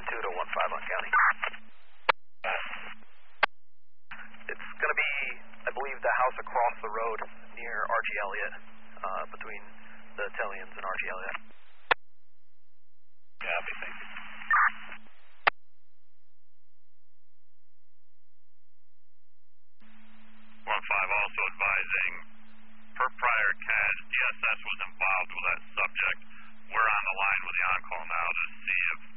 to 15 on county. It's going to be, I believe, the house across the road near R.G. Elliott, between the Tellians and R.G. Elliott. Copy, thank you. 15 also advising, per prior CAD, DSS was involved with that subject. We're on the line with the on-call now to see if